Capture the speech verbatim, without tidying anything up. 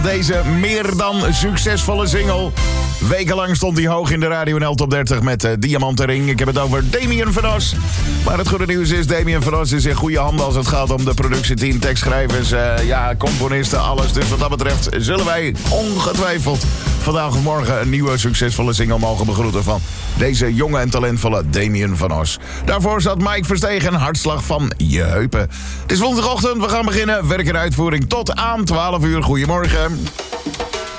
Deze meer dan succesvolle single. Wekenlang stond hij hoog in de Radio N L Top dertig met uh, Diamanten Ring. Ik heb het over Damien van Os. Maar het goede nieuws is, Damien van Os is in goede handen als het gaat om de productieteam, tekstschrijvers, uh, ja, componisten, alles. Dus wat dat betreft zullen wij ongetwijfeld vandaag of morgen een nieuwe succesvolle single mogen begroeten van deze jonge en talentvolle Damien van Os. Daarvoor zat Mike Verstegen, Hartslag van je heupen. Het is woensdagochtend, we gaan beginnen. Werk en uitvoering tot aan twaalf uur. Goedemorgen.